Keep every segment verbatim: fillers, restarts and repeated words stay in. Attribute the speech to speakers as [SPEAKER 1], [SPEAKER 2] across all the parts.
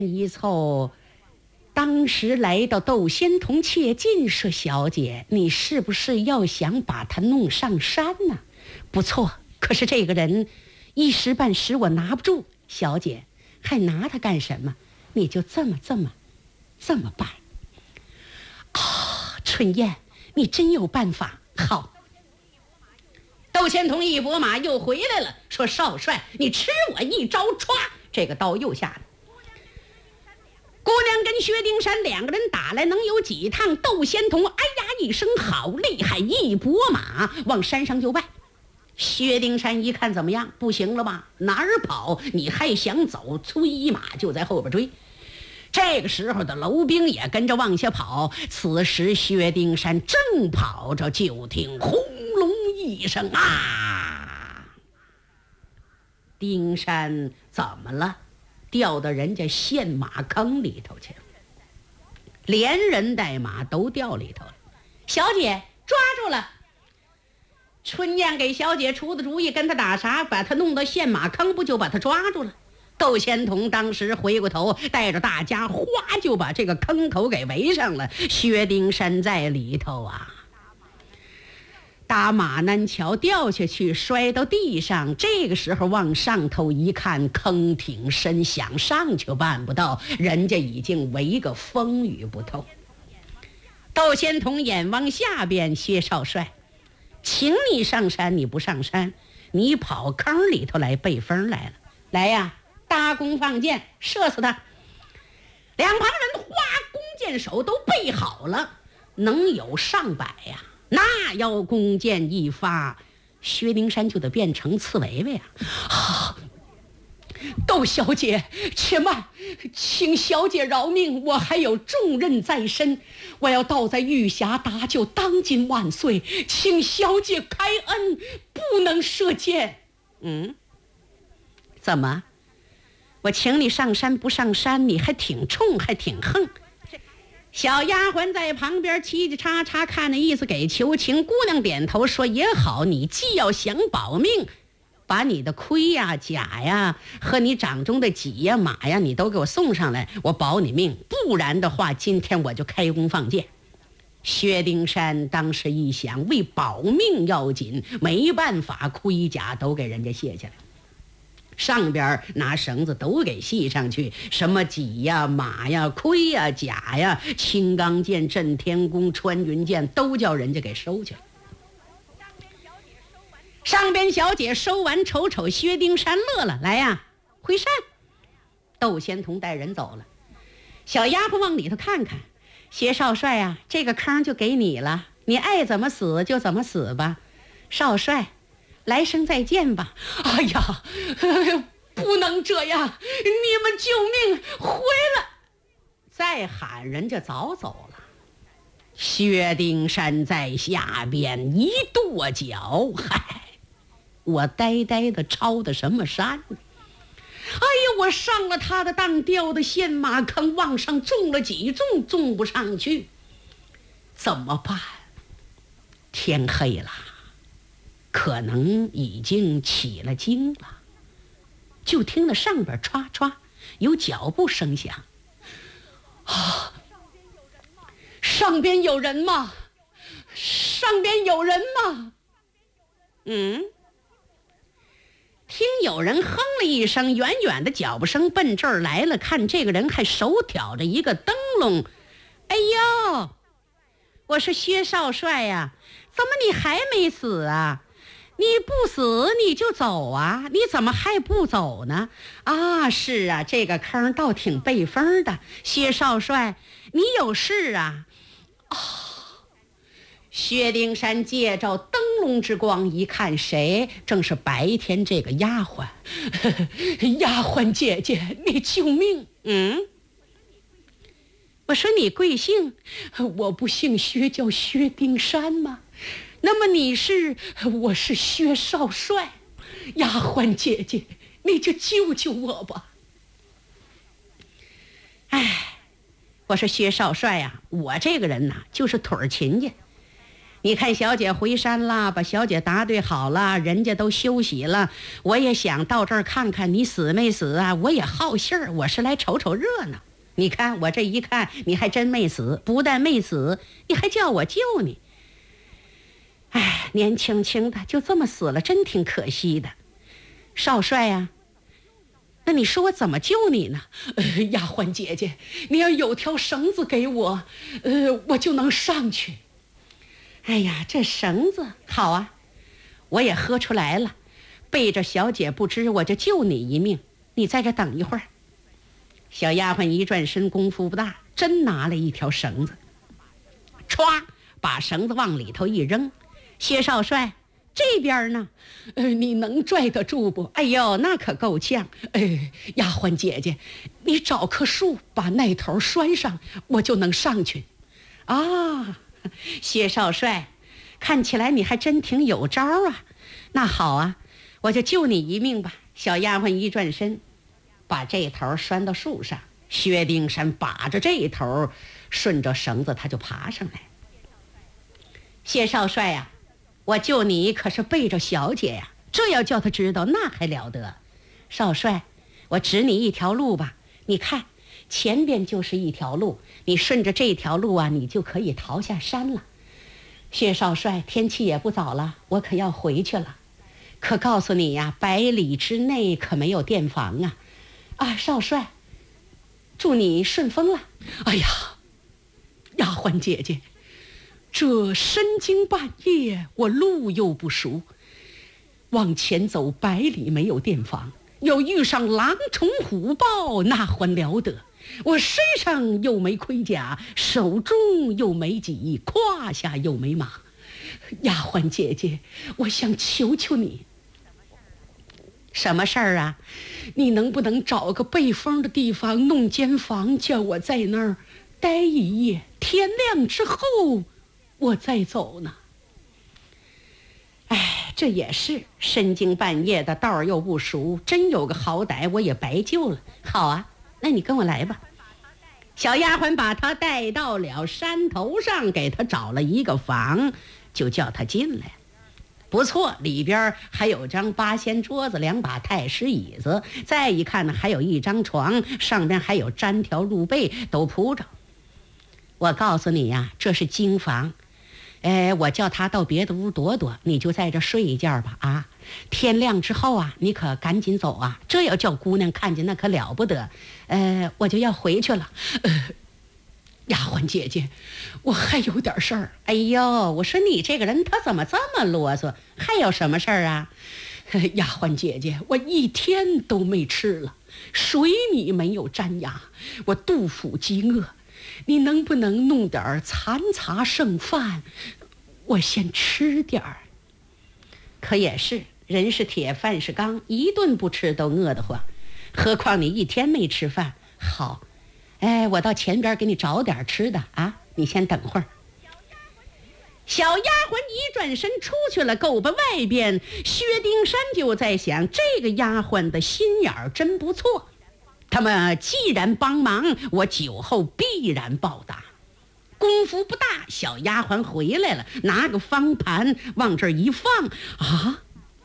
[SPEAKER 1] 一凑，当时来到窦仙童切近，说：“小姐，你是不是要想把他弄上山呢？不错，可是这个人一时半时我拿不住，小姐还拿他干什么？你就这么这么这么办。”啊，春燕，你真有办法。好。窦仙童一拨马又回来了，说：“少帅，你吃我一招！”歘，这个刀又下来。姑娘跟薛丁山两个人打来能有几趟？窦仙童哎呀一声，好厉害，一拨马往山上就拜。薛丁山一看怎么样？不行了吧？哪儿跑？你还想走？催马就在后边追。这个时候的楼兵也跟着往下跑。此时薛丁山正跑着，就听轰隆一声啊！丁山怎么了？掉到人家陷马坑里头去了，连人带马都掉里头了。小姐抓住了。春燕给小姐出的主意，跟他打啥？把他弄到陷马坑，不就把他抓住了？窦仙童当时回过头，带着大家哗就把这个坑口给围上了。薛丁山在里头啊，打马南桥掉下去，摔到地上。这个时候往上头一看，坑挺深，想上去办不到，人家已经围个风雨不透。窦仙童眼望下边，薛少帅，请你上山，你不上山，你跑坑里头来背风来了。来呀，搭弓放箭，射死他！两旁人花弓箭手都备好了，能有上百呀。那要弓箭一发，薛丁山就得变成刺猬猬啊！啊，窦小姐，且慢，请小姐饶命，我还有重任在身，我要倒在玉匣搭救当今万岁，请小姐开恩，不能射箭。嗯，怎么？我请你上山不上山，你还挺冲，还挺横。小丫鬟在旁边叽叽喳喳看那意思，给求情。姑娘点头说：“也好，你既要想保命，把你的盔呀、甲呀和你掌中的戟呀、马呀，你都给我送上来，我保你命。不然的话，今天我就开弓放箭。”薛丁山当时一想，为保命要紧，没办法，盔甲都给人家卸下来。上边拿绳子都给系上去，什么戟呀、马呀、盔呀、甲呀、青钢剑、震天弓、穿云箭，都叫人家给收去了。上边小姐收完，瞅瞅薛丁山乐了，来呀，回山。窦仙童带人走了，小丫鬟往里头看看，薛少帅啊，这个坑就给你了，你爱怎么死就怎么死吧。少帅，来生再见吧。哎呀，不能这样，你们救命，回来！再喊人家早走了。薛丁山在下边一跺脚，嗨，我呆呆的抄的什么山？哎呀，我上了他的当，掉的陷马坑，往上中了几中，中不上去，怎么办？天黑了，可能已经起了惊了。就听了上边唰唰有脚步声响。啊，上边有人吗？上边有人吗？嗯，听有人哼了一声，远远的脚步声奔这儿来了。看这个人还手挑着一个灯笼。哎呦，我说薛少帅呀、啊，怎么你还没死啊？你不死你就走啊，你怎么还不走呢？啊，是啊，这个坑倒挺背风的。薛少帅，你有事啊？啊、哦，薛丁山借着灯笼之光一看，谁？正是白天这个丫鬟。丫鬟姐姐，你救命！嗯，我说你贵姓？我不姓薛，叫薛丁山吗？那么你是？我是薛少帅。丫鬟姐姐，你就救救我吧。哎，我说薛少帅呀、啊，我这个人呐、啊，就是腿儿勤去。 你看小姐回山了，把小姐答对好了，人家都休息了，我也想到这儿看看你死没死啊，我也好信儿，我是来瞅瞅热闹。你看我这一看，你还真没死，不但没死，你还叫我救你。哎，年轻轻的就这么死了，真挺可惜的。少帅呀、啊，那你说我怎么救你呢？呃，丫鬟姐姐，你要有条绳子给我，呃，我就能上去。哎呀，这绳子好啊，我也喝出来了，背着小姐不知，我就救你一命，你在这等一会儿。小丫鬟一转身，功夫不大，真拿了一条绳子，歘，把绳子往里头一扔。谢少帅，这边呢，呃，你能拽得住不？哎呦，那可够呛。哎，丫鬟姐姐，你找棵树把那头拴上，我就能上去。啊，谢少帅，看起来你还真挺有招啊。那好啊，我就救你一命吧。小丫鬟一转身，把这头拴到树上，薛丁山把着这头，顺着绳子他就爬上来。谢少帅呀、啊，我救你可是背着小姐呀、啊，这要叫他知道那还了得。少帅，我指你一条路吧，你看前边就是一条路，你顺着这条路啊，你就可以逃下山了。薛少帅，天气也不早了，我可要回去了。可告诉你呀、啊，百里之内可没有店房啊。啊，少帅，祝你顺风了。哎呀，丫鬟姐姐，这深更半夜，我路又不熟，往前走百里没有店房，又遇上狼虫虎豹，那还了得？我身上又没盔甲，手中又没戟，胯下又没马。丫鬟姐姐，我想求求你。什么事儿啊？你能不能找个背风的地方弄间房，叫我在那儿待一夜，天亮之后我再走呢？哎，这也是深更半夜的，道儿又不熟，真有个好歹我也白救了。好啊，那你跟我来吧。小丫鬟把他带到了山头上，给他找了一个房，就叫他进来。不错，里边还有张八仙桌子，两把太师椅子，再一看呢，还有一张床，上边还有毡条褥被都铺着。我告诉你呀、啊，这是京房。哎，我叫他到别的屋躲躲，你就在这睡一觉吧啊！天亮之后啊，你可赶紧走啊！这要叫姑娘看见那可了不得。呃，我就要回去了。呃，丫鬟姐姐，我还有点事儿。哎呦，我说你这个人他怎么这么啰嗦？还有什么事儿啊？丫鬟姐姐，我一天都没吃了，水米没有沾牙，我肚腹饥饿。你能不能弄点残茶剩饭，我先吃点儿？可也是，人是铁，饭是钢，一顿不吃都饿得慌，何况你一天没吃饭。好，哎，我到前边给你找点吃的啊，你先等会儿。小丫鬟一转身出去了，够吧外边，薛丁山就在想，这个丫鬟的心眼儿真不错，他们既然帮忙，我酒后必然报答。功夫不大，小丫鬟回来了，拿个方盘往这儿一放啊！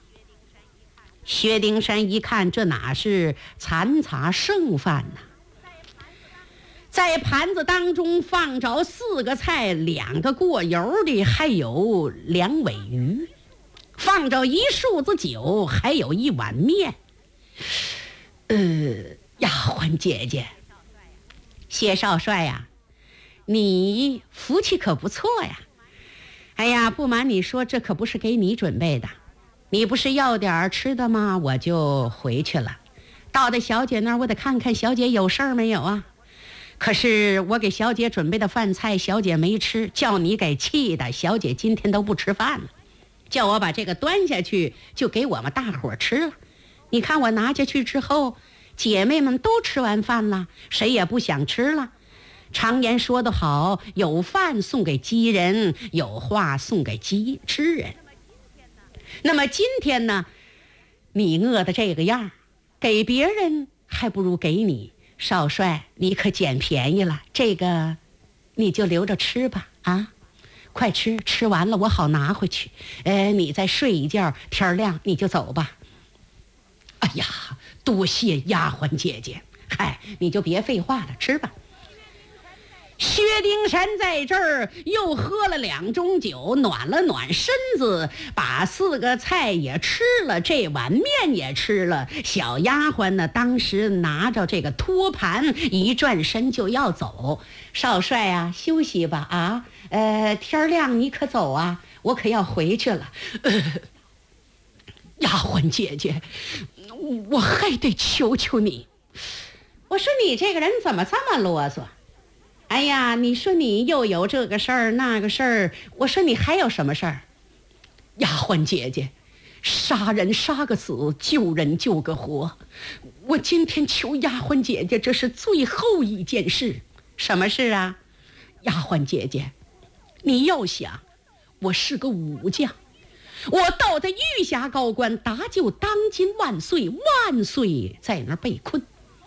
[SPEAKER 1] 薛丁山一看，这哪是残茶剩饭呢？在盘子当中放着四个菜，两个过油的，还有两尾鱼，放着一束子酒，还有一碗面。呃，丫鬟姐姐，谢少帅呀、啊，你福气可不错呀！哎呀，不瞒你说，这可不是给你准备的。你不是要点吃的吗？我就回去了。到了小姐那儿，我得看看小姐有事儿没有啊。可是我给小姐准备的饭菜，小姐没吃，叫你给气的。小姐今天都不吃饭了，叫我把这个端下去，就给我们大伙吃了。你看我拿下去之后，姐妹们都吃完饭了，谁也不想吃了。常言说得好，有饭送给饥人，有话送给饥吃人。那么今天呢，你饿的这个样，给别人还不如给你。少帅，你可捡便宜了，这个你就留着吃吧啊！ 快吃，吃完了我好拿回去。呃，你再睡一觉，天亮你就走吧。哎呀，多谢丫鬟姐姐。嗨，你就别废话了，吃吧。薛丁山在这儿又喝了两盅酒，暖了暖身子，把四个菜也吃了，这碗面也吃了。小丫鬟呢，当时拿着这个托盘，一转身就要走。少帅啊，休息吧啊，呃，天亮你可走啊，我可要回去了。呃，丫鬟姐姐，我还得求求你。我说你这个人怎么这么啰嗦？哎呀，你说你又有这个事儿那个事儿，我说你还有什么事儿？丫鬟姐姐，杀人杀个死，救人救个活。我今天求丫鬟姐姐，这是最后一件事。什么事啊？丫鬟姐姐，你要想，我是个武将，我到的玉霞高官，搭救当今万岁，万岁在那儿被困。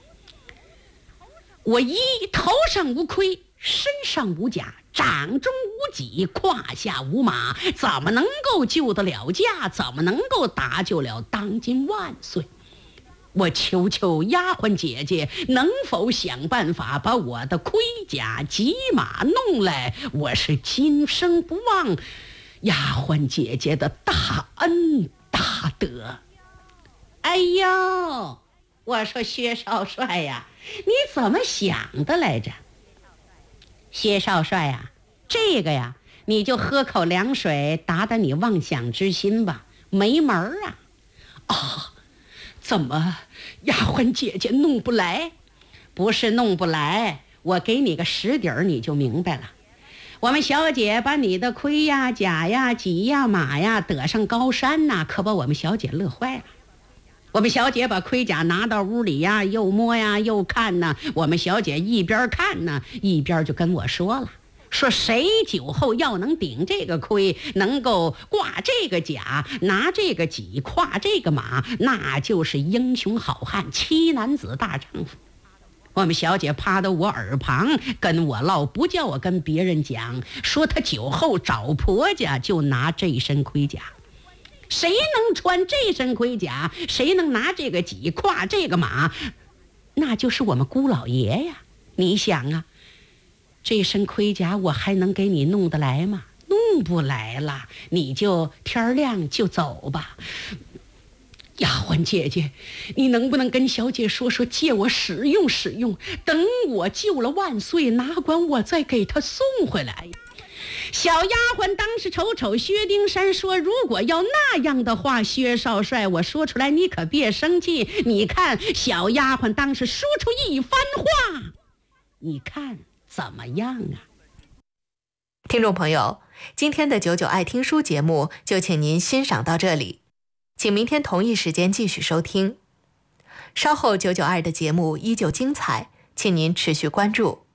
[SPEAKER 1] 我一头上无盔，身上无甲，掌中无戟，胯下无马，怎么能够救得了驾？怎么能够搭救了当今万岁？我求求丫鬟姐姐，能否想办法把我的盔甲骑马弄来？我是今生不忘丫鬟姐姐的大恩大德。哎呦，我说薛少帅呀，你怎么想的来着？薛少帅呀，这个呀，你就喝口凉水打打你妄想之心吧，没门儿啊！啊，怎么丫鬟姐姐弄不来？不是弄不来，我给你个实底儿，你就明白了。我们小姐把你的盔呀、甲呀、戟呀、马呀得上高山呐，可把我们小姐乐坏了。我们小姐把盔甲拿到屋里呀，又摸呀又看呐。我们小姐一边看呢，一边就跟我说了，说谁酒后要能顶这个盔，能够挂这个甲，拿这个戟，跨这个马，那就是英雄好汉，七男子大丈夫。我们小姐趴到我耳旁跟我唠，不叫我跟别人讲，说她酒后找婆家就拿这身盔甲。谁能穿这身盔甲，谁能拿这个戟跨这个马，那就是我们姑老爷呀。你想啊，这身盔甲我还能给你弄得来吗？弄不来了，你就天亮就走吧。丫鬟姐姐，你能不能跟小姐说说，借我使用使用，等我救了万岁，哪管我再给他送回来。小丫鬟当时瞅瞅薛丁山，说如果要那样的话，薛少帅，我说出来你可别生气。你看小丫鬟当时说出一番话，你看怎么样啊？
[SPEAKER 2] 听众朋友，今天的九九爱听书节目就请您欣赏到这里，请明天同一时间继续收听。稍后九九二的节目依旧精彩，请您持续关注。